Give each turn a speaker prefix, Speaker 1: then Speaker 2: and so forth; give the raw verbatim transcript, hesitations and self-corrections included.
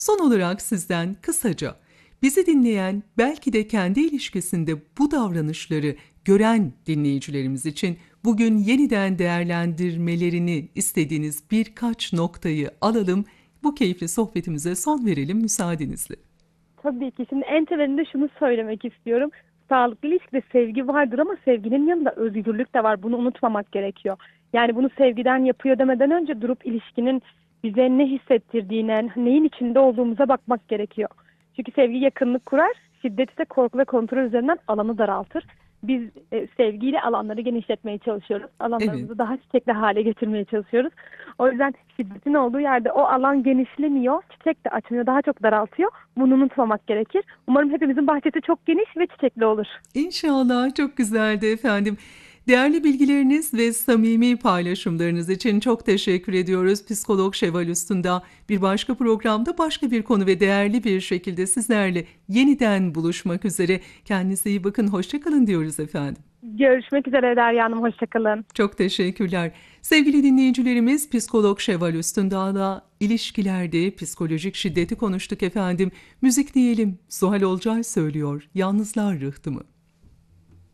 Speaker 1: Son olarak sizden kısaca bizi dinleyen, belki de kendi ilişkisinde bu davranışları gören dinleyicilerimiz için bugün yeniden değerlendirmelerini istediğiniz birkaç noktayı alalım. Bu keyifli sohbetimize son verelim müsaadenizle.
Speaker 2: Tabii ki. Şimdi en temelinde şunu söylemek istiyorum. Sağlıklı ilişkide sevgi vardır ama sevginin yanında özgürlük de var. Bunu unutmamak gerekiyor. Yani bunu sevgiden yapıyor demeden önce durup ilişkinin bize ne hissettirdiğine, neyin içinde olduğumuza bakmak gerekiyor. Çünkü sevgi yakınlık kurar, şiddet ise korku ve kontrol üzerinden alanı daraltır. Biz e, sevgiyle alanları genişletmeye çalışıyoruz.
Speaker 1: Evet.
Speaker 2: Alanlarımızı daha çiçekli hale getirmeye çalışıyoruz. O yüzden şiddetin olduğu yerde o alan genişlemiyor, çiçek de açmıyor, daha çok daraltıyor. Bunu unutmamak gerekir. Umarım hepimizin bahçesi çok geniş ve çiçekli olur.
Speaker 1: İnşallah, çok güzeldi efendim. Değerli bilgileriniz ve samimi paylaşımlarınız için çok teşekkür ediyoruz. Psikolog Şevval Üstün'de bir başka programda başka bir konu ve değerli bir şekilde sizlerle yeniden buluşmak üzere. Kendinize iyi bakın, hoşça kalın diyoruz efendim.
Speaker 2: Görüşmek üzere Derya Hanım, hoşçakalın.
Speaker 1: Çok teşekkürler. Sevgili dinleyicilerimiz, Psikolog Şevval Üstündağ'la ilişkilerde psikolojik şiddeti konuştuk efendim. Müzik diyelim. Zuhal Olcay söylüyor. Yalnızlar Rıhtımı.